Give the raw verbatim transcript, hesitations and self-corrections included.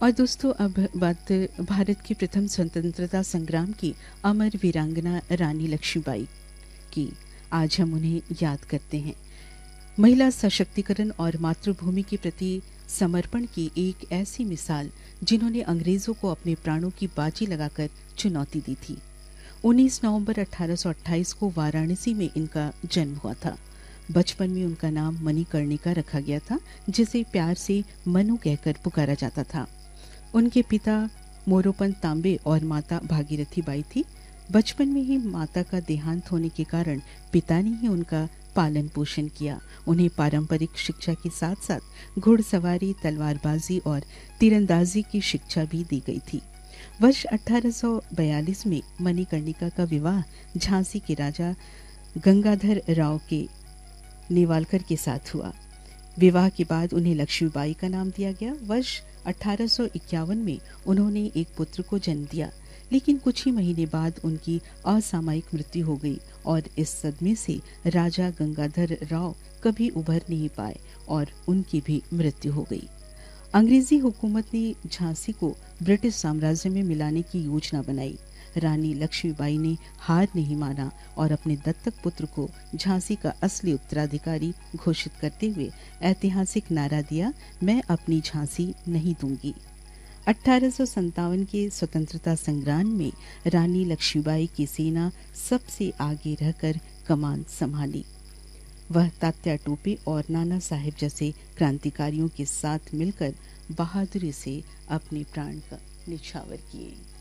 और दोस्तों, अब बात भारत के प्रथम स्वतंत्रता संग्राम की अमर वीरांगना रानी लक्ष्मीबाई की। आज हम उन्हें याद करते हैं। महिला सशक्तिकरण और मातृभूमि के प्रति समर्पण की एक ऐसी मिसाल जिन्होंने अंग्रेजों को अपने प्राणों की बाजी लगाकर चुनौती दी थी। उन्नीस नवंबर अठारह सौ अट्ठाईस को वाराणसी में इनका जन्म हुआ था। बचपन में उनका नाम मणिकर्णिका रखा गया था, जिसे प्यार से मनु कहकर पुकारा जाता था। उनके पिता मोरोपंत तांबे और माता भागीरथी बाई थी। बचपन में ही माता का देहांत होने के कारण पिता ने ही उनका पालन पोषण किया। उन्हें पारंपरिक शिक्षा के साथ साथ घुड़सवारी, तलवारबाजी और तीरंदाजी की शिक्षा भी दी गई थी। वर्ष अठारह सौ बयालीस में मणिकर्णिका का विवाह झांसी के राजा गंगाधर राव के नेवालकर के साथ हुआ। विवाह के बाद उन्हें लक्ष्मीबाई का नाम दिया गया। वर्ष अठारह सौ इक्यावन में उन्होंने एक पुत्र को जन्म दिया, लेकिन कुछ ही महीने बाद उनकी असामयिक मृत्यु हो गई और इस सदमे से राजा गंगाधर राव कभी उभर नहीं पाए और उनकी भी मृत्यु हो गई। अंग्रेजी हुकूमत ने झांसी को ब्रिटिश साम्राज्य में मिलाने की योजना बनाई। रानी लक्ष्मीबाई ने हार नहीं माना और अपने दत्तक पुत्र को झांसी का असली उत्तराधिकारी घोषित करते हुए ऐतिहासिक नारा दिया, मैं अपनी झांसी नहीं दूंगी। अठारह सौ सत्तावन के स्वतंत्रता संग्राम में रानी लक्ष्मीबाई की सेना सबसे आगे रहकर कमान संभाली। वह तात्या टोपे और नाना साहेब जैसे क्रांतिकारियों के साथ मिलकर बहादुरी से अपने प्राण का निछावर किए।